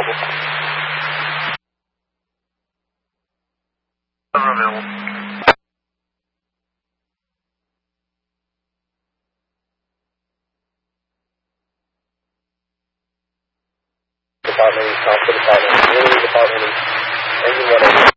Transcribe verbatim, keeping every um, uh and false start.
available. Cover available. Department, top of the department, really department, engine one.